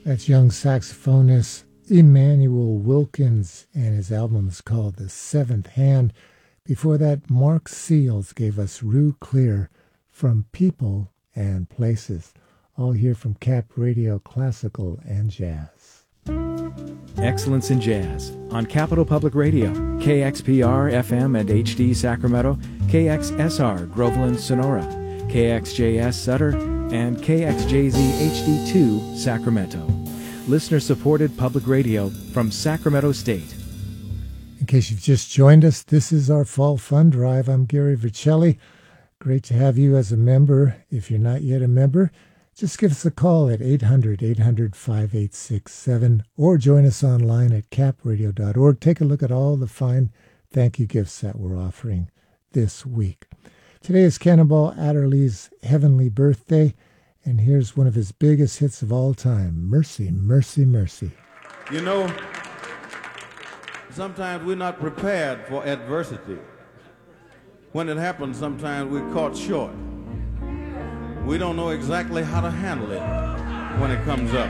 That's young saxophonist Emmanuel Wilkins, and his album is called The Seventh Hand. Before that, Mark Seals gave us Rue Clear from People and Places. All here from Cap Radio Classical and Jazz. Excellence in Jazz on Capital Public Radio, KXPR FM and HD Sacramento, KXSR Groveland Sonora, KXJS Sutter, and KXJZ HD2 Sacramento. Listener-supported public radio from Sacramento State. In case you've just joined us, this is our Fall Fund Drive. I'm Gary Vercelli. Great to have you as a member. If you're not yet a member, just give us a call at 800-800-5867 or join us online at capradio.org. Take a look at all the fine thank you gifts that we're offering this week. Today is Cannonball Adderley's heavenly birthday, and here's one of his biggest hits of all time, Mercy, Mercy, Mercy. You know, sometimes we're not prepared for adversity. When it happens, sometimes we're caught short. We don't know exactly how to handle it when it comes up.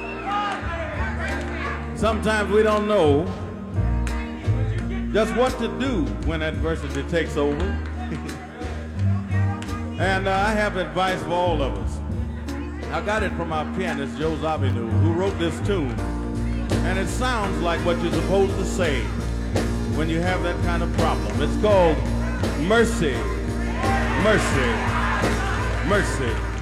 Sometimes we don't know just what to do when adversity takes over. And I have advice for all of us. I got it from our pianist, Joe Zawinul, who wrote this tune. And it sounds like what you're supposed to say when you have that kind of problem. It's called Mercy, Mercy, Mercy.